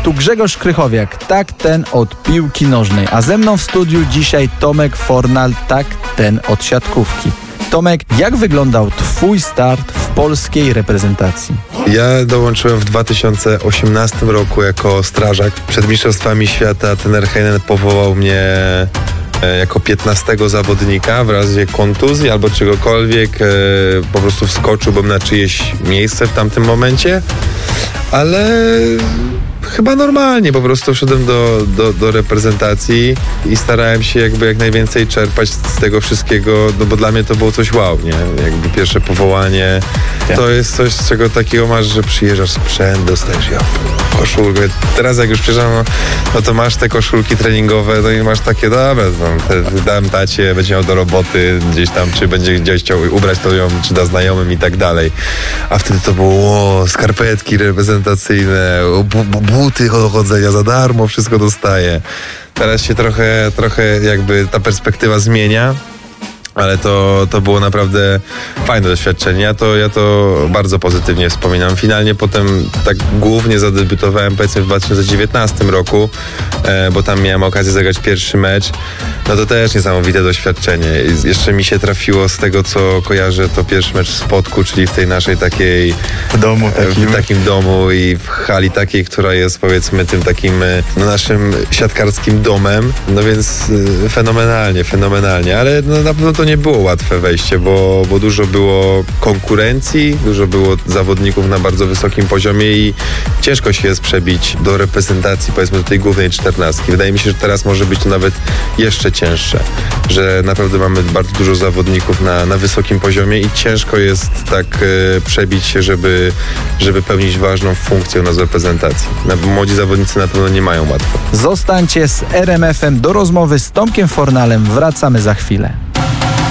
Tu Grzegorz Krychowiak, tak ten od piłki nożnej, a ze mną w studiu dzisiaj Tomek Fornal, tak ten od siatkówki. Tomek, jak wyglądał twój start w polskiej reprezentacji? Ja dołączyłem w 2018 roku jako strażak. Przed Mistrzostwami Świata trener Heinen powołał mnie jako 15 zawodnika w razie kontuzji albo czegokolwiek. Po prostu wskoczyłbym na czyjeś miejsce w tamtym momencie, ale chyba normalnie po prostu wszedłem do reprezentacji i starałem się jak najwięcej czerpać z tego wszystkiego, no bo dla mnie to było coś wow, nie? Jakby pierwsze powołanie, to jest coś, z czego takiego masz, że przyjeżdżasz sprzęt, dostajesz koszulkę. Teraz jak już przyjeżdżam, no to masz te koszulki treningowe, no i masz takie, dobra, dam tacie, będzie miał do roboty gdzieś tam, czy będzie gdzieś chciał ubrać to ją, czy da znajomym i tak dalej. A wtedy to było skarpetki reprezentacyjne, buty do chodzenia za darmo, wszystko dostaję. Teraz się trochę jakby ta perspektywa zmienia, ale to było naprawdę fajne doświadczenie. Ja to bardzo pozytywnie wspominam. Finalnie potem tak głównie zadebiutowałem powiedzmy w 2019 roku, bo tam miałem okazję zagrać pierwszy mecz. No to też niesamowite doświadczenie. I jeszcze mi się trafiło z tego, co kojarzę, to pierwszy mecz w Spodku, czyli w tej naszej takiej... W takim domu i w hali takiej, która jest powiedzmy tym takim naszym siatkarskim domem. No więc fenomenalnie. Ale no, na pewno to nie było łatwe wejście, bo dużo było konkurencji, dużo było zawodników na bardzo wysokim poziomie i ciężko się jest przebić do reprezentacji, powiedzmy do tej głównej 14. Wydaje mi się, że teraz może być to nawet jeszcze cięższe, że naprawdę mamy bardzo dużo zawodników na wysokim poziomie i ciężko jest tak przebić się, żeby pełnić ważną funkcję u nas w reprezentacji. Młodzi zawodnicy na pewno nie mają łatwo. Zostańcie z RMF-em do rozmowy z Tomkiem Fornalem. Wracamy za chwilę.